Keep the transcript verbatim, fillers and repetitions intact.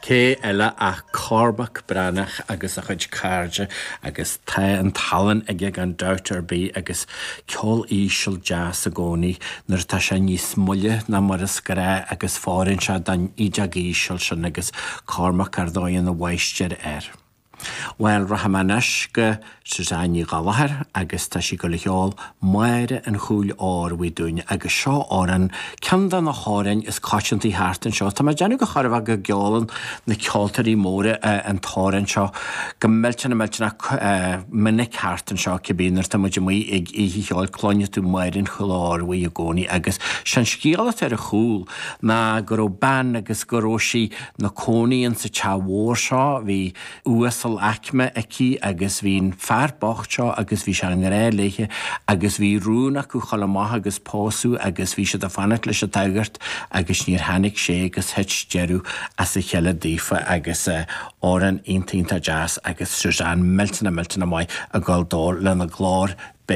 Cé eile a Corbach Branach agus a chuid cairde agus ta an talan ag an dautar bí agus ceol ísisiil jazz a gcónaí nar tá sé níos muile na mar is gra agus fárann se dan ideag ísisiil sin agus Cormac ar dóin a bhaisteir air. Weil rahamanis go Susanni Galahar agus tá si go leol maire an chúil ár bhui dúine agus seo áran cean na hárainn is caiintí háartan seo. Tá déanú go charbh go geálan na ceoltarí móra an tárann seo go milltena milltena minic háartan seo cibínar tá muidir mí ag íhiáil cloine tú mairinn chuil ár bhui a gcónaí agus sin scíalat ar a chúil na go ró ban agus go róisí na cónaíonn sa teabhór seo bhí uasal acme aquí agus bhín fearbocht seo agus bhí se an réilige agus bhí rúna acu chalamátha agus pósú agus bhí se a fanna leis a tagart agus níor hanig sé agus het jeú as sa cheile dífa agus áran aontainnta jazz agus Susan miltena miltena mai a gáil dó lena glár